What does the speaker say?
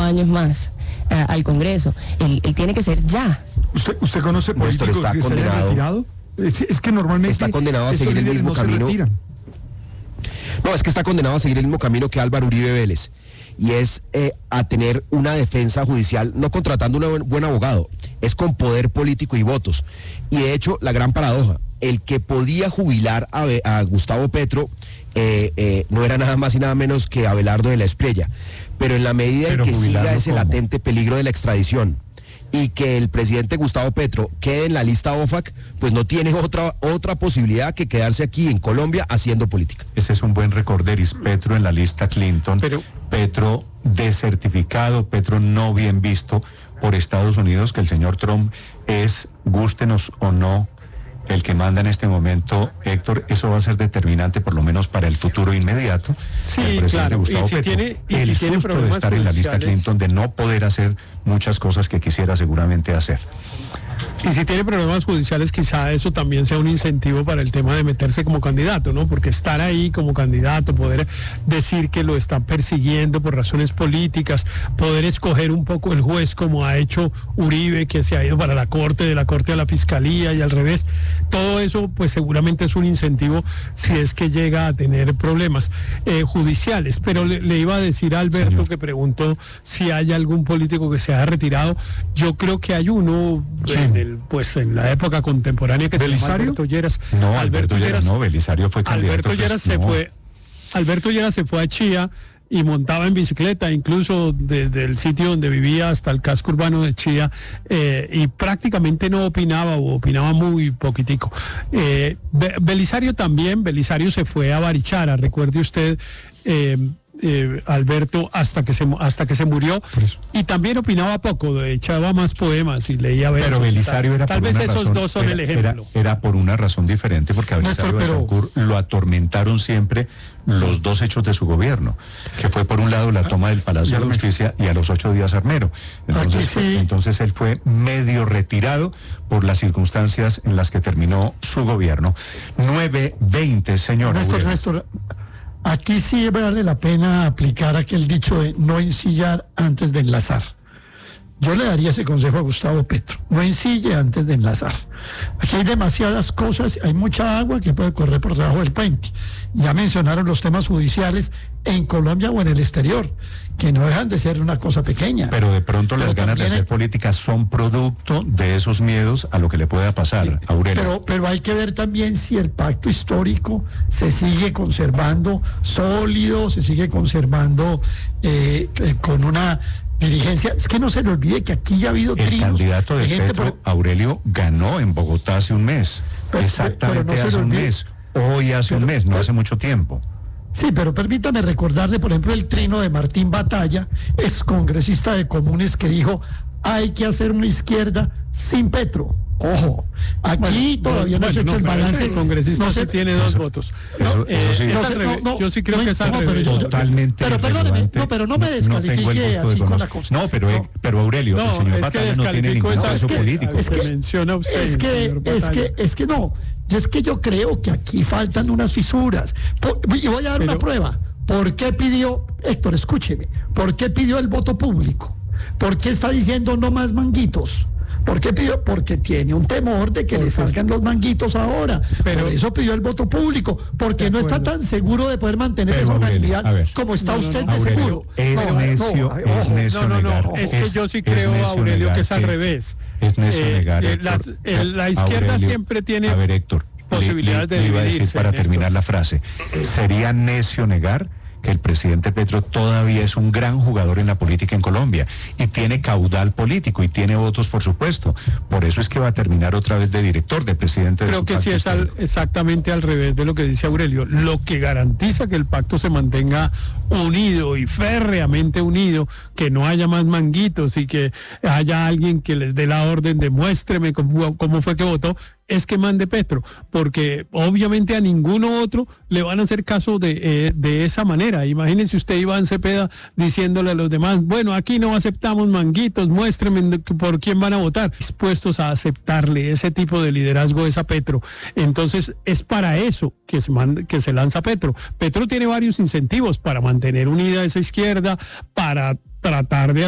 años más al Congreso. Él tiene que ser ya. ¿Usted conoce políticos que se hayan retirado? Es que normalmente está condenado a seguir el mismo camino. No, es que está condenado a seguir el mismo camino que Álvaro Uribe Vélez, y es a tener una defensa judicial, no contratando un buen abogado, es con poder político y votos. Y de hecho, la gran paradoja, el que podía jubilar a Gustavo Petro no era nada más y nada menos que Abelardo de la Espriella, pero en la medida en que siga ese latente peligro de la extradición y que el presidente Gustavo Petro quede en la lista OFAC, pues no tiene otra posibilidad que quedarse aquí en Colombia haciendo política. Ese es un buen recorderis. Petro en la lista Clinton, Petro desertificado, Petro no bien visto por Estados Unidos, que el señor Trump es, gústenos o no, el que manda en este momento. Héctor, eso va a ser determinante por lo menos para el futuro inmediato. Sí, el presidente Gustavo Petro, el susto de estar en la lista Clinton, de no poder hacer muchas cosas que quisiera seguramente hacer. Y si tiene problemas judiciales, quizá eso también sea un incentivo para el tema de meterse como candidato, ¿no? Porque estar ahí como candidato, poder decir que lo están persiguiendo por razones políticas, poder escoger un poco el juez como ha hecho Uribe, que se ha ido para la corte, de la corte a la fiscalía y al revés, todo eso pues seguramente es un incentivo si es que llega a tener problemas judiciales. Pero le iba a decir a Alberto, señor, que preguntó si hay algún político que se haya retirado. Yo creo que hay uno en la época contemporánea que se llama Alberto Lleras. No, Alberto Lleras no, Belisario fue candidato. Alberto Lleras se fue a Chía y montaba en bicicleta, incluso desde el sitio donde vivía hasta el casco urbano de Chía, y prácticamente no opinaba, o opinaba muy poquitico. Belisario también, Belisario se fue a Barichara, recuerde usted, Alberto, hasta que se murió, y también opinaba poco, echaba más poemas y leía versos. Pero Belisario era tal por vez una esos razón, dos son el ejemplo. Era por una razón diferente, porque a Belisario Betancur lo atormentaron siempre los dos hechos de su gobierno, que fue por un lado la toma del Palacio de Justicia y a los 8 días Armero. Entonces él fue medio retirado por las circunstancias en las que terminó su gobierno. 9:20, señor. Néstor, aquí sí vale la pena aplicar aquel dicho de no ensillar antes de enlazar. Yo le daría ese consejo a Gustavo Petro: no ensille antes de enlazar. Aquí hay demasiadas cosas, hay mucha agua que puede correr por debajo del puente. Ya mencionaron los temas judiciales en Colombia o en el exterior, que no dejan de ser una cosa pequeña. Pero de pronto las ganas de hacer política son producto de esos miedos a lo que le pueda pasar, Aurelio. Pero hay que ver también si el pacto histórico se sigue conservando sólido, se sigue conservando con una dirigencia. Es que no se le olvide que aquí ya ha habido trinos. El candidato de Petro, Aurelio, ganó en Bogotá hace un mes. Exactamente hace un mes. Hoy hace un mes, no hace mucho tiempo. Sí, pero permítame recordarle, por ejemplo, el trino de Martín Batalla, excongresista de Comunes, que dijo: hay que hacer una izquierda sin Petro. Ojo, aquí todavía no se ha hecho el balance. El congresista no tiene 2 votos. Yo sí creo que es al revés. Totalmente. Pero perdóneme, pero no me descalifique así con la cosa. No, pero Aurelio, el señor Batalla no tiene ningún peso político. Es que no. Es que yo creo que aquí faltan unas fisuras. Y voy a dar una prueba. ¿Por qué pidió, Héctor, escúcheme, por qué pidió el voto público? ¿Por qué está diciendo no más manguitos? ¿Por qué pidió? Porque tiene un temor de que le salgan los manguitos ahora. Por eso pidió el voto público, porque no está tan seguro de poder mantener esa unanimidad como está usted de seguro. Es necio negar. Es que yo sí creo, Aurelio, que es al revés. Es necio negar. La izquierda siempre tiene posibilidades de dividirse. Le iba a decir para terminar la frase, sería necio negar que el presidente Petro todavía es un gran jugador en la política en Colombia y tiene caudal político y tiene votos, por supuesto. Por eso es que va a terminar otra vez de director, de presidente de su pacto. Creo que sí es exactamente al revés de lo que dice Aurelio. Lo que garantiza que el pacto se mantenga unido y férreamente unido, que no haya más manguitos y que haya alguien que les dé la orden de muéstreme cómo fue que votó, es que mande Petro, porque obviamente a ninguno otro le van a hacer caso de esa manera. Imagínese usted, Iván Cepeda, diciéndole a los demás: bueno, aquí no aceptamos manguitos, muéstrenme por quién van a votar. Dispuestos a aceptarle ese tipo de liderazgo es a Petro. Entonces es para eso que se lanza Petro. Petro tiene varios incentivos para mantener unida esa izquierda, para tratar de